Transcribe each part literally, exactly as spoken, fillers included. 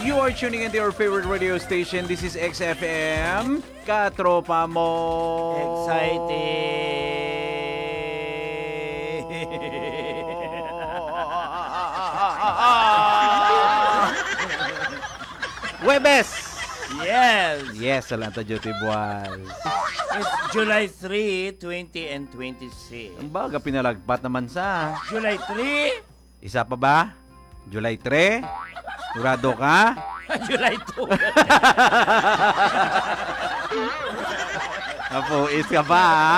You are tuning into your favorite radio station. This is X F M. Katropa mo. Exciting. Webes. Yes. Yes, Salanta Duty Boys. It's July third, twenty and twenty-six. Ang baga pinalagpat naman sa. July third? Isa pa ba? July three? Sigurado ka? July two. Napuis ka pa, ha?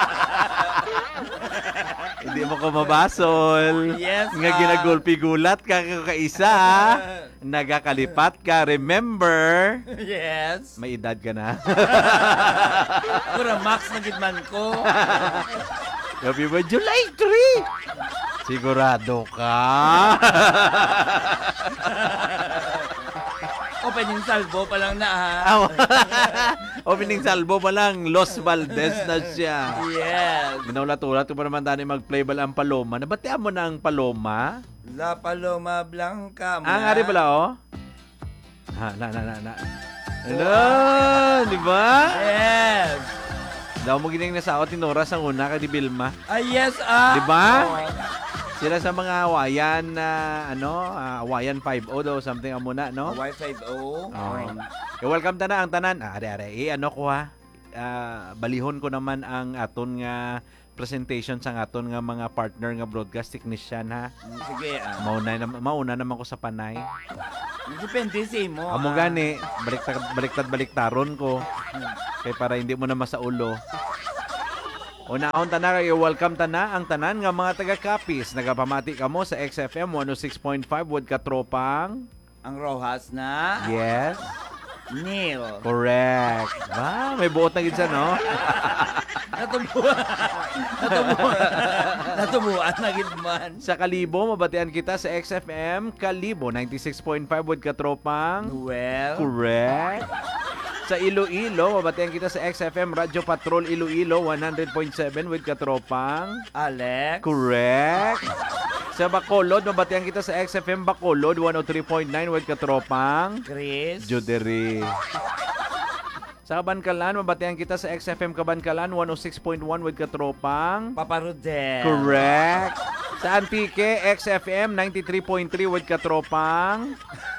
Hindi mo ko mabasol. Yes, Nga ah. ginagulpi-gulat ka kakaisa, ha? Nagakalipat ka. Remember? Yes. May edad ka na. Pura max na gidman ko. Sabi mo, July three! Sigurado ka? Opening salvo pa lang na, ha? Aw. Opening salvo pa lang, Los Valdez na siya. Yes. Ginaulat-ulat ko pa naman tayo mag-play bala ang Paloma. Nabatian mo na ang Paloma? La Paloma Blanca. Ang ari pala, oh. Ha, na, na, na, na. Hello, di ba? Yes. Daw mo gining nasa ako, tinura sa una kay di Vilma. Ah, yes, ah. Di ba? Oh. Sila sa mga Hawaiian na, ano, uh, Hawaiian five oh daw, something ang muna, no? Hawaii five oh. Oh. Okay, welcome ta na ang tanan. Ah, are, are. Eh, ano ko ha? Ah, balihon ko naman ang aton nga presentation sa aton nga mga partner nga broadcast technician, ha? Sige, ah. Mauna, na, mauna naman ko sa panay. Depende sa mo. Amo ah. gani, baliktad, baliktad, baliktaron ko. Kaya para hindi mo na masaulo. Una-on tana kayo, welcome tana ang tanan nga mga taga-copies. Nagapamati ka mo sa X F M one oh six point five with Katropang. Ang Rojas na Yes. Neil. Correct. Ba, may buot na gid sa, no? Natumuan. Natumuan. Natumuan na gidman. Sa Kalibo, mabatian kita sa X F M Kalibo ninety-six point five with Katropang. Well. Correct. Sa Iloilo, mabatian kita sa X F M Radyo Patrol Iloilo one hundred point seven with Katropang. Alex. Correct. Sa Bacolod, mabatian kita sa X F M Bacolod one oh three point nine with Katropang. Chris. Juderi. Sa Kabankalan, mabatian kita sa X F M Kabankalan one oh six point one with Katropang. Papa Rodel. Correct. Sa Antique, X F M ninety-three point three with Katropang.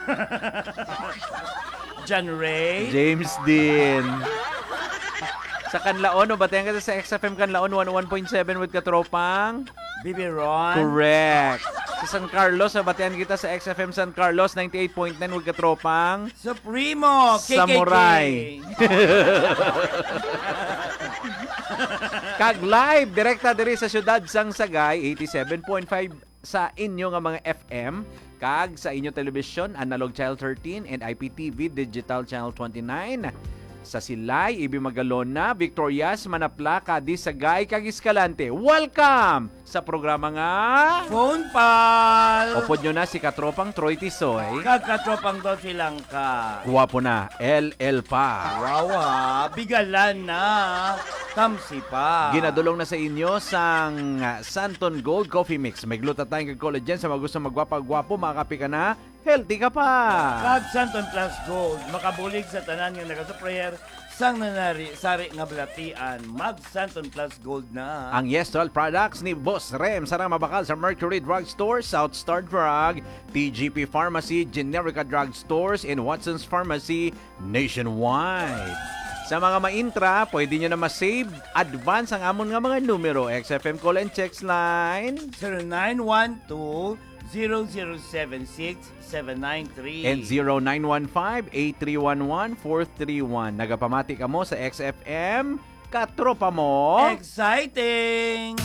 John Ray. James Dean. Sa Canlaon, mabatian kita sa X F M Canlaon one oh one point seven with Katropang. Bibi Ron. Correct. Sa San Carlos, mabatian kita sa X F M San Carlos ninety-eight point nine with Katropang. Supremo. K K K. Samurai. Kag live, direkta diri sa siyudad sang Sagay, eighty-seven point five sa inyo nga mga F M. Kag sa inyo television, Analog Channel thirteen and I P T V Digital Channel twenty-nine. Sa Silay, Ibi Magalona, Victorias, Manapla, Cadiz, Sagay, kag Escalante. Welcome sa programa nga Phone Pal. Upod nyo na si Katropang Troy Tisoy. Kagkatropang daw silang ka. Guwapo na, L L pa. Wow, ah. Bigalan na. Tamsi pa. Ginadulong na sa inyo sang uh, Santon Gold Coffee Mix. May glutathione kag collagen sa mga gusto magwapa-gwapo, makakapi ka na, healthy ka pa. Kag Santon Plus Gold, makabulig sa tanan nga nagasuprayer sang nanari sari nga balatian. Mag Santon Plus Gold na. Ang Yestral products ni Boss Rem sarang mabakal sa Mercury Drug Store, South Star Drug, T G P Pharmacy, Generica Drug Stores, and Watson's Pharmacy nationwide. Sa mga ma-intra, pwede nyo na ma-save advance ang amon nga mga numero. X F M call and text line zero nine one two zero zero seven six seven nine three and zero nine one five eight three one one four three one. Nagapamati ka mo sa X F M Katropa mo. Exciting!